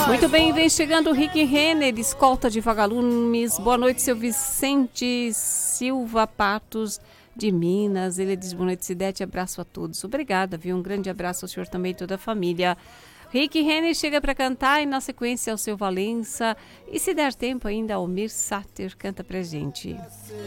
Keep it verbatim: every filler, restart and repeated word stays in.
Muito bem, vem chegando o Rick Renner, escolta de vagalumes. Boa noite, seu Vicente Silva Patos de Minas. Ele diz boa noite, Cidete, abraço a todos. Obrigada, viu? Um grande abraço ao senhor também e toda a família. Rick Renner chega para cantar e na sequência ao seu Valença. E se der tempo ainda, Almir Sater canta pra gente.